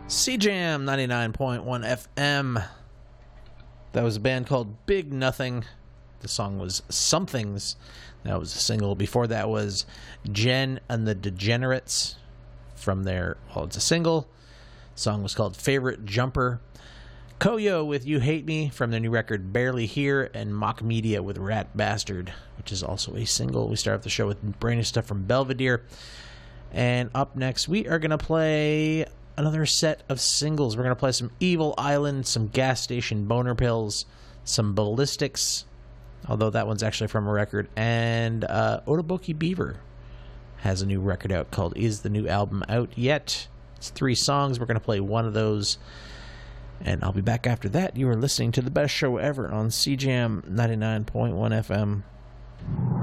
CJAM 99.1 FM. That was a band called Big Nothing. The song was Somethings. That was a single. Before that was Jen and the Degenerates from their, well, it's a single. The song was called Favorite Jumper. Koyo with You Hate Me from their new record Barely Here, and Mock Media with Rat Bastard, which is also a single. We start off the show with brand new stuff from Belvedere. And up next, we are going to play another set of singles. We're going to play some Evil Island, some Gas Station Boner Pills, some Ballistics, although that one's actually from a record, and Otoboki Beaver has a new record out called Is the New Album Out Yet? It's 3 songs. We're going to play one of those, and I'll be back after that. You are listening to the best show ever on CJAM 99.1 FM.